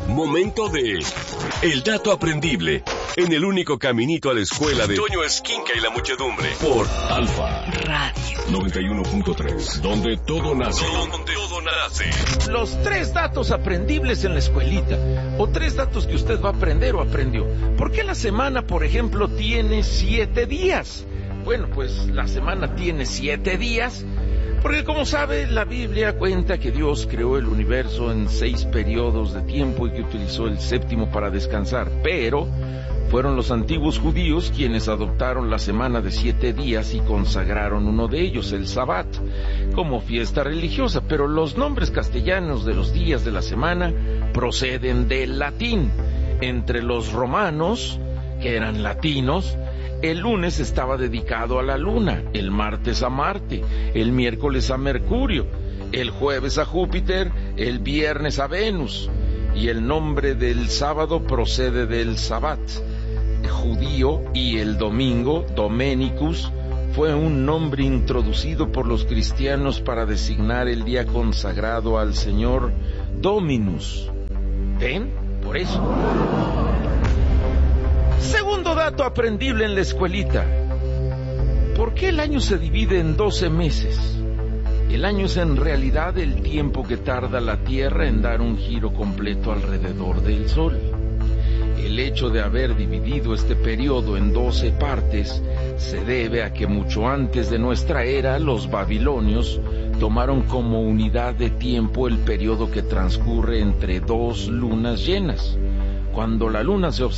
Momento de El Dato Aprendible, en el único caminito a la escuela de Toño Esquinca y la muchedumbre, por Alfa Radio 91.3, donde todo nace. Todo nace. Los 3 datos aprendibles en la escuelita, o 3 datos que usted va a aprender o aprendió. ¿Por qué la semana, por ejemplo, tiene 7 días? Bueno, pues la semana tiene 7 días, porque como sabe, la Biblia cuenta que Dios creó el universo en 6 periodos de tiempo y que utilizó el 7º para descansar, pero fueron los antiguos judíos quienes adoptaron la semana de 7 días y consagraron uno de ellos, el Sabbat, como fiesta religiosa, pero los nombres castellanos de los días de la semana proceden del latín. Entre los romanos, que eran latinos, el lunes estaba dedicado a la luna, el martes a Marte, el miércoles a Mercurio, el jueves a Júpiter, el viernes a Venus, y el nombre del sábado procede del Sabbat judío, y el domingo, Domenicus, fue un nombre introducido por los cristianos para designar el día consagrado al Señor Dominus. ¿Ven? Por eso. Segundo dato aprendible en la escuelita. ¿Por qué el año se divide en 12 meses? El año es en realidad el tiempo que tarda la Tierra en dar un giro completo alrededor del Sol. El hecho de haber dividido este periodo en 12 partes se debe a que mucho antes de nuestra era, los babilonios tomaron como unidad de tiempo el periodo que transcurre entre 2 lunas llenas. Cuando la luna se observa